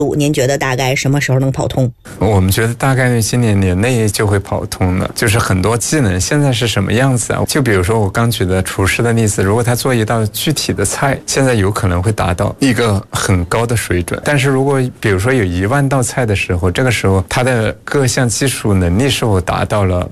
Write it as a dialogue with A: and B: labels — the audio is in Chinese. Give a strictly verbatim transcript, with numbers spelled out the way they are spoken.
A: 您觉得大概什么时候能跑通？
B: 我们觉得大概率今年年内就会跑通了。就是很多技能现在是什么样子啊？就比如说我刚举的厨师的例子，如果他做一道具体的菜，现在有可能会达到一个很高的水准。但是如果比如说有一万道菜的时候，这个时候他的各项技术能力是否达到了